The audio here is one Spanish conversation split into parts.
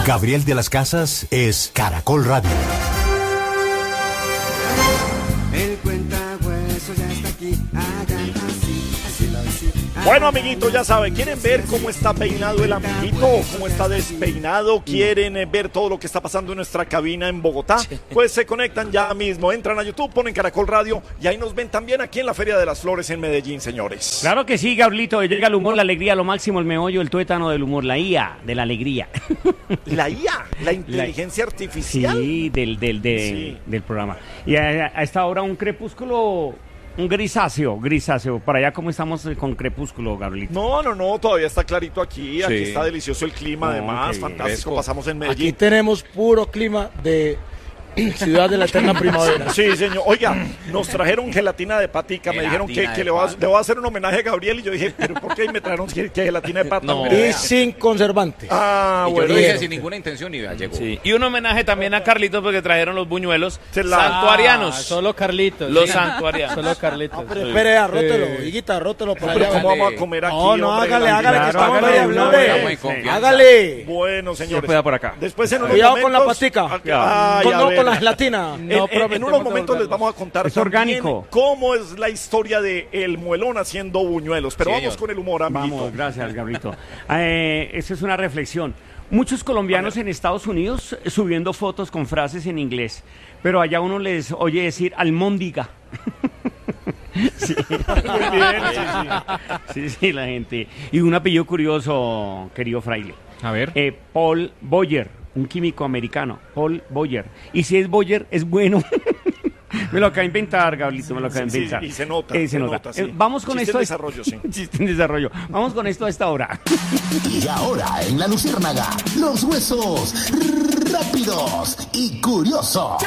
Gabriel de las Casas es Caracol Radio. El cuentahuesos ya está aquí, hagan así. Bueno, amiguitos, ya saben, ¿quieren ver cómo está peinado el amiguito o cómo está despeinado? ¿Quieren ver todo lo que está pasando en nuestra cabina en Bogotá? Pues se conectan ya mismo, entran a YouTube, ponen Caracol Radio y ahí nos ven también aquí en la Feria de las Flores en Medellín, señores. Claro que sí, Gablito, llega el humor, la alegría, lo máximo, el meollo, el tuétano del humor, la IA de la alegría. La IA, la inteligencia artificial. Sí, del programa. Y a esta hora un crepúsculo... Un grisáceo. Para allá, ¿cómo estamos con crepúsculo, Gabrielito? No, todavía está clarito aquí. Aquí está delicioso el clima, además, fantástico. Fresco. Pasamos en Medellín. Aquí tenemos puro clima de ciudad de la eterna primavera. Sí, señor. Oiga, nos trajeron gelatina de patica. Me dijeron que le voy a hacer un homenaje a Gabriel. Y yo dije, ¿pero por qué me trajeron gelatina de pata? No. Y sin conservantes. Ah, Y yo bueno. lo dije sin ninguna intención y ya llegó. Sí. Y un homenaje también a Carlitos porque trajeron los buñuelos Se la- santuarianos. Solo Carlitos. Los sí. santuarianos. Solo Carlitos. Pero espere, arrótelo, higuita, arrótelo por Pero allá. ¿cómo vamos a comer aquí? No, hombre? hágale, que Claro, estamos hágale, media no, flores. estamos en confianza. Hágale. Bueno, señores. pueda por acá. Después en unos Cuidado momentos, con la pastica. Ay, a ver. Con la gelatina. En unos momentos les vamos a contar Es también orgánico. cómo es la historia de el muelón haciendo buñuelos. Pero Sí, vamos señor. con el humor, amiguito. Vamos, gracias, Gabrielito. Esa es una reflexión. Muchos colombianos en Estados Unidos subiendo fotos con frases en inglés, pero allá uno les oye decir almóndiga. Sí. Muy bien, Sí, la gente. Y un apellido curioso, querido fraile. A ver. Paul Boyer, un químico americano. Paul Boyer. Y si es Boyer, es bueno. Me lo acaba de inventar, Gabrielito, me lo acaba de Sí, inventar. y se nota, Se se nota. nota, sí. Vamos con Chiste esto. en desarrollo, sí. Chiste en desarrollo. Vamos con esto a esta hora. Y ahora en La Luciérnaga, los huesos rápidos y curiosos.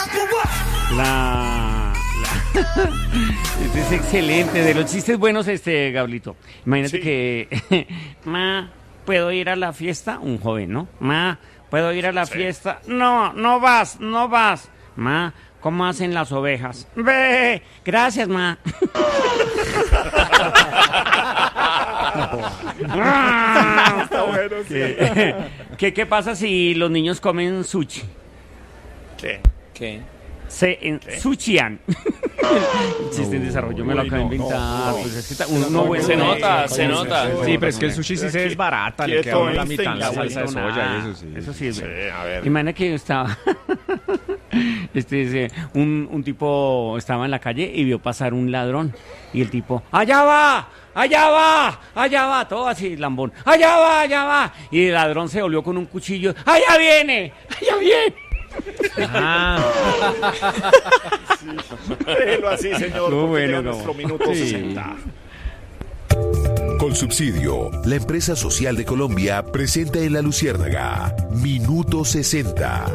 Este es excelente. De los chistes buenos, Gablito. Imagínate Sí. que... Ma, ¿puedo ir a la fiesta? Un joven, ¿no? Ma, ¿puedo ir a la fiesta? No vas. Ma, ¿cómo hacen las ovejas? Ve, gracias, ma. Está bueno, sí. ¿Qué pasa si los niños comen sushi? ¿Qué? ¿Qué? Se ensucian. Chiste en desarrollo, me lo acabo de inventar. Pues es que uno bueno. Se nota. Sí, pero es que el sushi sí se desbarata, le queda a uno la mitad en la Einstein, salsa de soya, eso sí. Eso sí es Sí, verdad. a ver. Imagina que yo estaba... un tipo estaba en la calle y vio pasar un ladrón. Y el tipo, ¡allá va! Todo así, lambón. ¡Allá va! Y el ladrón se volvió con un cuchillo. ¡Allá viene! Déjelo así, señor. Muy porque bueno, llega no. nuestro minuto Sí. 60. Colsubsidio, la empresa social de Colombia, presenta en La Luciérnaga, Minuto 60.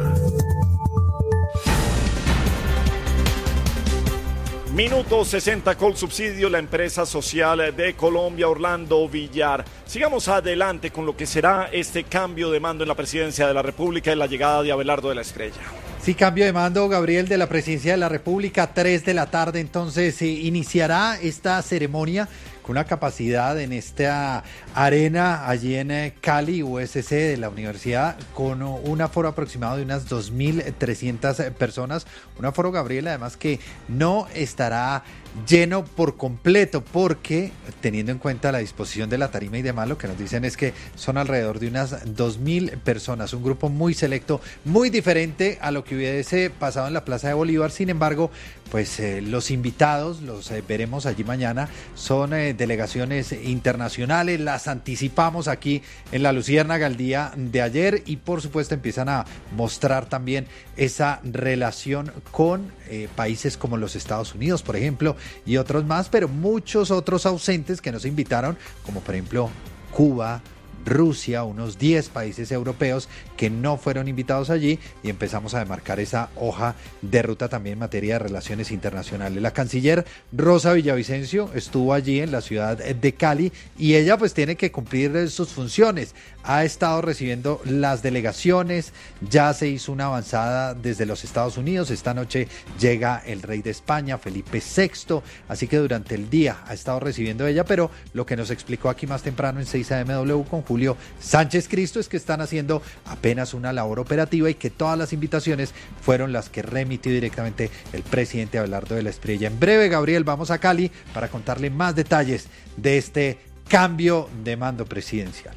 Minuto 60 Colsubsidio, la empresa social de Colombia, Orlando Villar. Sigamos adelante con lo que será este cambio de mando en la presidencia de la República y la llegada de Abelardo de la Estrella. Sí, cambio de mando, Gabriel, de la presidencia de la República, 3 de la tarde, entonces se iniciará esta ceremonia con una capacidad en esta arena allí en Cali, USC de la universidad, con un aforo aproximado de unas 2.300 personas, un aforo, Gabriel, además que no estará lleno por completo, porque teniendo en cuenta la disposición de la tarima y demás, lo que nos dicen es que son alrededor de unas 2.000 personas, un grupo muy selecto, muy diferente a lo que hubiese pasado en la Plaza de Bolívar. Sin embargo, pues los invitados, los veremos allí mañana, son delegaciones internacionales, las anticipamos aquí en La Luciérnaga el día de ayer y por supuesto empiezan a mostrar también esa relación con países como los Estados Unidos, por ejemplo, y otros más, pero muchos otros ausentes que nos invitaron, como por ejemplo Cuba, Rusia, unos 10 países europeos que no fueron invitados allí, y empezamos a demarcar esa hoja de ruta también en materia de relaciones internacionales. La canciller Rosa Villavicencio estuvo allí en la ciudad de Cali y ella pues tiene que cumplir sus funciones. Ha estado recibiendo las delegaciones, ya se hizo una avanzada desde los Estados Unidos, esta noche llega el rey de España, Felipe VI, así que durante el día ha estado recibiendo ella, pero lo que nos explicó aquí más temprano en 6 AMW con Julio Sánchez Cristo es que están haciendo apenas una labor operativa y que todas las invitaciones fueron las que remitió directamente el presidente Abelardo de la Espriella. En breve, Gabriel, vamos a Cali para contarle más detalles de este cambio de mando presidencial.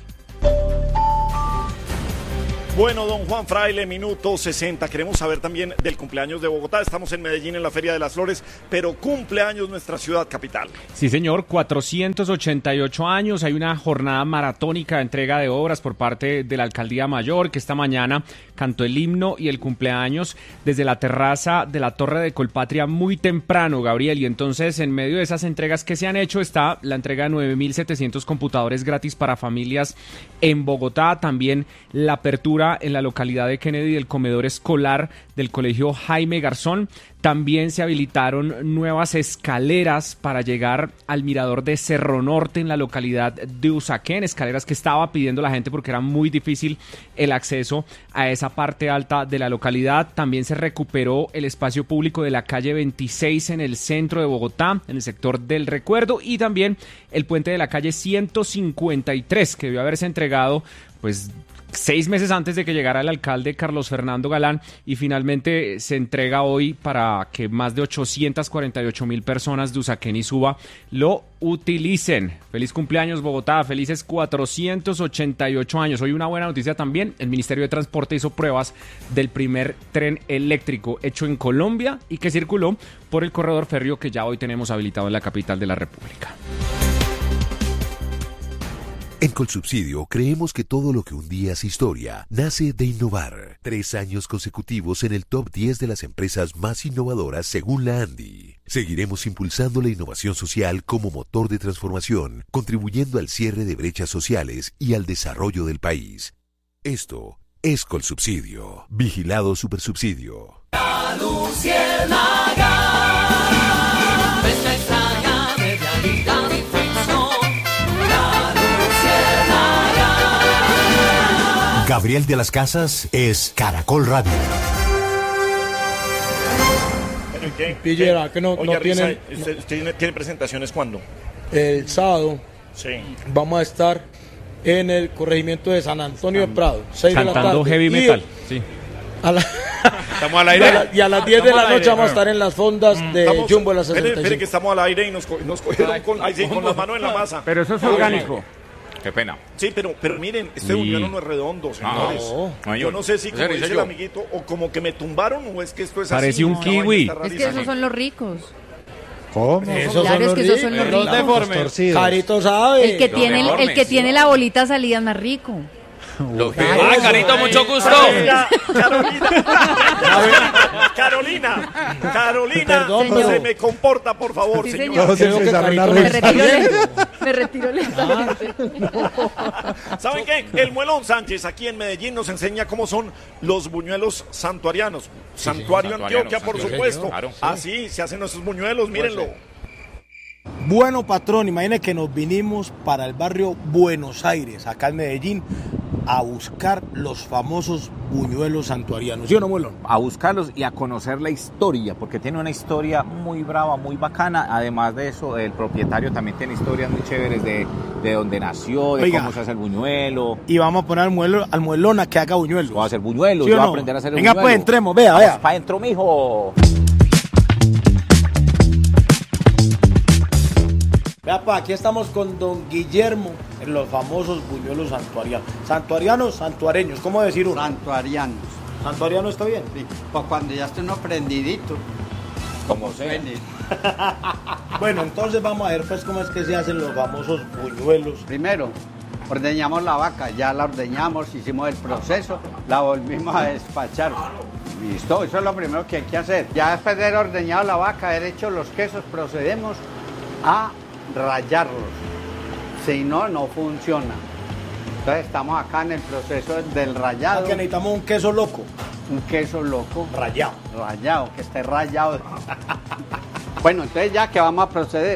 Bueno, don Juan Fraile, minuto 60. Queremos saber también del cumpleaños de Bogotá. Estamos en Medellín, en la Feria de las Flores, pero cumpleaños nuestra ciudad capital. Sí, señor, 488 años. Hay una jornada maratónica de entrega de obras por parte de la Alcaldía Mayor, que esta mañana cantó el himno y el cumpleaños desde la terraza de la Torre de Colpatria muy temprano, Gabriel. Y entonces, en medio de esas entregas que se han hecho, está la entrega de 9.700 computadores gratis para familias en Bogotá. También la apertura en la localidad de Kennedy del comedor escolar del colegio Jaime Garzón. También se habilitaron nuevas escaleras para llegar al mirador de Cerro Norte en la localidad de Usaquén, escaleras que estaba pidiendo la gente porque era muy difícil el acceso a esa parte alta de la localidad. También se recuperó el espacio público de la calle 26 en el centro de Bogotá, en el sector del Recuerdo, y también el puente de la calle 153, que debió haberse entregado pues 6 meses antes de que llegara el alcalde Carlos Fernando Galán, y finalmente se entrega hoy para que más de 848,000 personas de Usaquén y Suba lo utilicen. Feliz cumpleaños, Bogotá, felices 488 años. Hoy una buena noticia también: el Ministerio de Transporte hizo pruebas del primer tren eléctrico hecho en Colombia y que circuló por el corredor férreo que ya hoy tenemos habilitado en la capital de la República. En Colsubsidio creemos que todo lo que un día es historia nace de innovar. 3 años consecutivos en el top 10 de las empresas más innovadoras según la ANDI. Seguiremos impulsando la innovación social como motor de transformación, contribuyendo al cierre de brechas sociales y al desarrollo del país. Esto es Colsubsidio. Vigilado Supersubsidio. La Luciérnaga, nuestra extraña de realidad y ficción. La Luciérnaga. Gabriel de las Casas es Caracol Radio. Pillera, que no tienen... ¿Tiene presentaciones cuándo? El sábado Sí. vamos a estar en el corregimiento de San Antonio de Prado, 6 de la tarde. Cantando heavy metal, sí. Estamos al aire. Y a las 10 de la noche vamos a estar en las fondas de Jumbo de la 65. Esperen que estamos al aire y nos cogieron con las manos en la masa. Pero eso es orgánico. Qué pena. Sí, pero miren, este buñuelo no es redondo, señores. No, yo no sé si, como dice el yo. amiguito, o como que me tumbaron, o es que esto es Parece así. un kiwi. Es que esos son los ricos. ¿Cómo? Esos Claro, son es que esos son los ricos. ricos. deformes. Torcidos. Carito sabe. El que tiene la bolita salida es más rico. Ah, Carito, mucho gusto. Carolina, Perdón, se pero- me comporta, por favor, Sí, señor. señor. Creo que Carito Me retiro lentamente. ¿Saben qué? El Muelón Sánchez aquí en Medellín nos enseña cómo son los buñuelos santuarianos. Santuario Antioquia, por supuesto. Claro. Así se hacen esos buñuelos, mírenlo. Bueno, patrón, imagine que nos vinimos para el barrio Buenos Aires, acá en Medellín, a buscar los famosos buñuelos santuarianos. ¿Sí o no, Muelón? A buscarlos y a conocer la historia, porque tiene una historia muy brava, muy bacana. Además de eso, el propietario también tiene historias muy chéveres de dónde nació, de Oiga. cómo se hace el buñuelo. Y vamos a poner al muelón a que haga buñuelos. Voy a hacer buñuelos, ¿Sí yo o voy a no? aprender a hacer el Venga, buñuelo. pues, entremos, vea. Vamos pa' dentro, mijo. Vea, pa, aquí estamos con don Guillermo en los famosos buñuelos santuarianos. Santuarianos, santuareños, ¿cómo decir uno? Santuarianos. Santuariano está bien. Sí, pues cuando ya esté uno prendidito. Como sea. Suene. Bueno, entonces vamos a ver pues cómo es que se hacen los famosos buñuelos. Primero, ordeñamos la vaca, ya la ordeñamos, hicimos el proceso, la volvimos a despachar. Listo, eso es lo primero que hay que hacer. Ya después de haber ordeñado la vaca, haber hecho los quesos, procedemos a rallarlos. Si no, no funciona. Entonces estamos acá en el proceso del rallado. Que necesitamos un queso loco. Un queso loco. Rallado. Rallado, que esté rallado. Bueno, entonces ya que vamos a proceder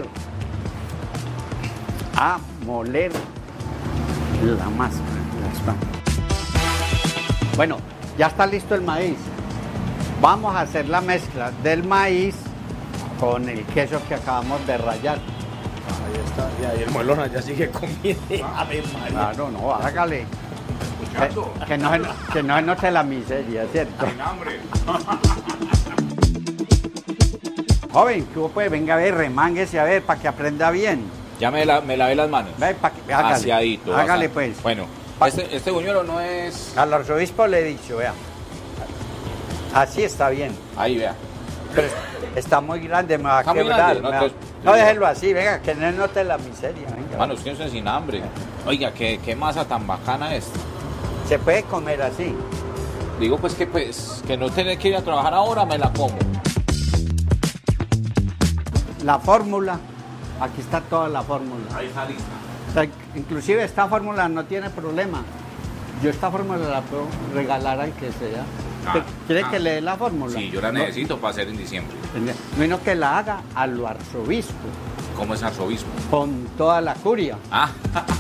a moler la masa. Ya está. Bueno, ya está listo el maíz. Vamos a hacer la mezcla del maíz con el queso que acabamos de rallar. Y ahí el muelón allá sigue comiendo. Ave María. Claro, no, hágale. Que no se note la miseria, ¿cierto? Joven, ¿qué pues? Venga a ver, remánguese a ver, para que aprenda bien. Ya me lavé las manos. Ve, hágale. Aseadito. Hágale, bastante. pues. Bueno, este buñuelo no es... Al arzobispo le he dicho, vea. Así está bien. Ahí, vea. Pero está muy grande, me va a Está muy quebrar. grande, No, déjelo así, venga, que no note la miseria. Venga. Mano, usted no es sin hambre. Oiga, qué masa tan bacana esta. Se puede comer así. Digo, pues, que no tener que ir a trabajar ahora, me la como. La fórmula, aquí está toda la fórmula. Ahí está lista. O sea, inclusive esta fórmula no tiene problema. Yo esta fórmula la puedo regalar al que sea. ¿Quiere que le dé la fórmula? Sí, yo la necesito para hacer en diciembre. Menos que la haga a lo arzobispo. ¿Cómo es arzobispo? Con toda la curia. Ah,